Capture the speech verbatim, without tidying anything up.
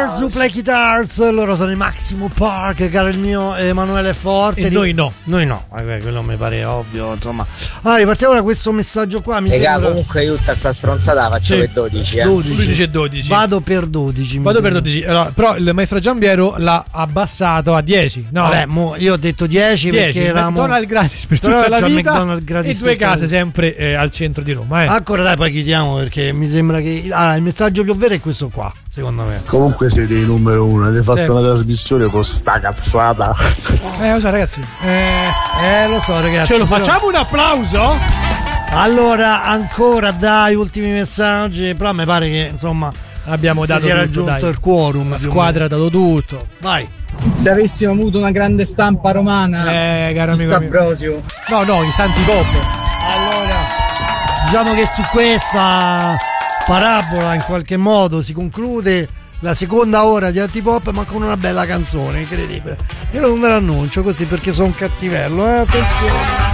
Play Guitars, loro sono i Maximo Park, caro il mio Emanuele Forte. E noi no. Noi no, eh, quello mi pare ovvio, insomma. Allora, ripartiamo da questo messaggio qua. Mi Raga, sembra... comunque io tutta sta stronzata la faccio Sì. per dodici, eh. dodici. Lui dice dodici. Vado per dodici. Vado per dodici. Allora, però il maestro Giambiero l'ha abbassato a dieci. No, Vabbè, mo io ho detto dieci, dieci. perché eravamo... McDonald's gratis per Però tutta la c'è vita McDonald's gratis e due tutta la case vita. sempre eh, al centro di Roma. Eh. Ancora dai, poi chiudiamo perché mi sembra che ah, il messaggio più vero è questo qua, secondo me. Comunque siete il numero uno, avete fatto Sì. una trasmissione con sta cazzata. Eh, lo so, ragazzi. Eh, Eh, lo so, ragazzi. ce lo però- facciamo un applauso? Allora, ancora dai, ultimi messaggi. Però mi pare che insomma Abbiamo si dato sia tutto, raggiunto dai. il quorum. La più o squadra ha dato tutto. meno. Vai. Se avessimo avuto una grande stampa romana, Eh, caro di amico mio. S'Ambrosio. No, no, i Santi Pop. Allora, diciamo che su questa parabola in qualche modo si conclude la seconda ora di Antipop, ma con una bella canzone, incredibile. Io non ve l'annuncio così perché sono un cattivello, eh? Attenzione.